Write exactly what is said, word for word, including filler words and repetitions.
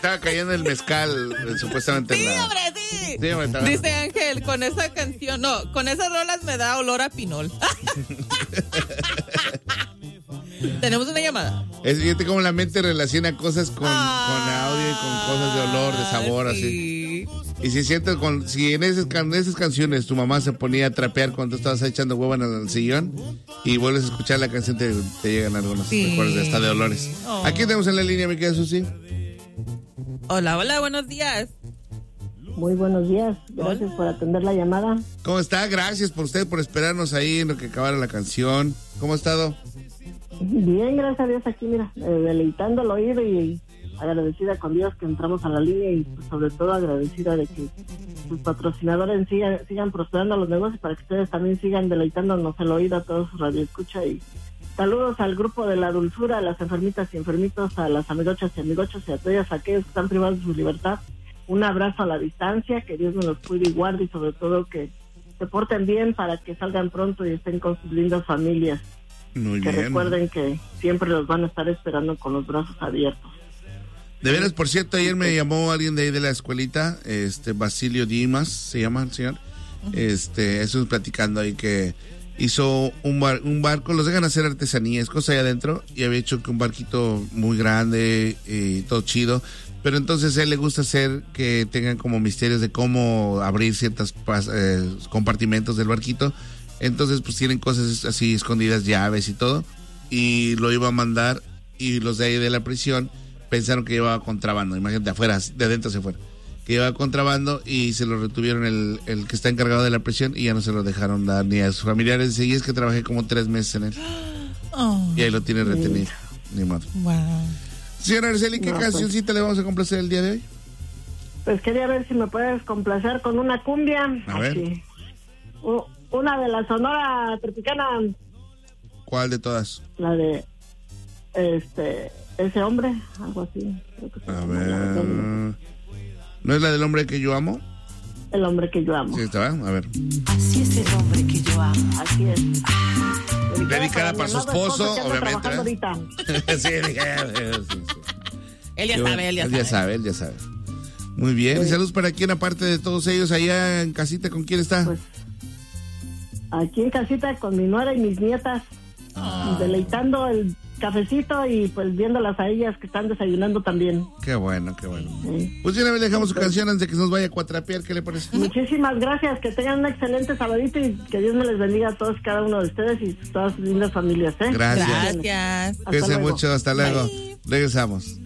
estaba cayendo el mezcal, eh, supuestamente. Sí, la... hombre, sí. sí hombre, estaba... Dice Ángel, con esa canción, no, con esas rolas me da olor a pinol. Tenemos una llamada. Es fíjate cómo la mente relaciona cosas con, ah, con audio y con cosas de olor, de sabor, sí. Así. Y si sientes con, si en esas, en esas canciones tu mamá se ponía a trapear cuando estabas echando huevo en el sillón y vuelves a escuchar la canción, te, te llegan algunos sí. recuerdos hasta de olores. Oh. Aquí tenemos en la línea, mi querida Susi. Hola, hola, buenos días. Muy buenos días, gracias hola. por atender la llamada. ¿Cómo está? Gracias por usted, por esperarnos ahí en lo que acabara la canción. ¿Cómo ha estado? Bien, gracias a Dios aquí, mira, eh, deleitando el oído y agradecida con Dios que entramos a la línea y pues, sobre todo agradecida de que sus patrocinadores sigan, sigan prosperando los negocios para que ustedes también sigan deleitándonos el oído a todos sus radioescucha y saludos al grupo de la dulzura, a las enfermitas y enfermitos, a las amigochas y amigochos y a todos aquellos que están privados de su libertad. Un abrazo a la distancia, que Dios nos los cuide y guarde y sobre todo que se porten bien para que salgan pronto y estén con sus lindas familias. Muy que bien. Recuerden que siempre los van a estar esperando con los brazos abiertos. De veras, por cierto, ayer me llamó alguien de ahí de la escuelita, este Basilio Dimas, se llama el señor. Uh-huh. Este, estuvimos platicando ahí que hizo un bar, un barco, los dejan hacer artesanías, cosas ahí adentro, y había hecho que un barquito muy grande y todo chido. Pero entonces a él le gusta hacer que tengan como misterios de cómo abrir ciertos eh, compartimentos del barquito. Entonces pues tienen cosas así escondidas, llaves y todo. Y lo iba a mandar y los de ahí de la prisión pensaron que llevaba contrabando. Imagínate, afuera, de adentro hacia afuera. Que llevaba contrabando y se lo retuvieron el, el que está encargado de la prisión y ya no se lo dejaron dar ni a sus familiares. Y es que trabajé como tres meses en él. Oh, y ahí lo tiene retenido. Ni modo. Wow. Señora Araceli, ¿qué no, cancioncita pues, le vamos a complacer el día de hoy? Pues quería ver si me puedes complacer con una cumbia. A ver. Así. Uh, una de la Sonora Tropicana. ¿Cuál de todas? La de este ese hombre, algo así. Creo que a ver. ¿No es la del hombre que yo amo? El hombre que yo amo. Sí, está bien, a ver. Así es el hombre que yo amo. Así es. Ah, dedicada para su esposo, obviamente. sí, sí, sí, sí. Él ya yo, sabe, él ya él sabe. ya sabe, él ya sabe. Muy bien, sí. Y saludos para quién, aparte de todos ellos, allá en casita, ¿con quién está? Pues, aquí en casita con mi nuera y mis nietas, ah. deleitando el cafecito y pues viéndolas a ellas que están desayunando también. Qué bueno, qué bueno. Sí. Pues una vez dejamos su canción antes de que nos vaya a cuatrapear, ¿qué le parece? Muchísimas gracias, que tengan un excelente sabadito y que Dios me les bendiga a todos, cada uno de ustedes y todas sus lindas familias, ¿eh? Gracias. Gracias. Cuídense mucho, hasta luego. Bye. Regresamos.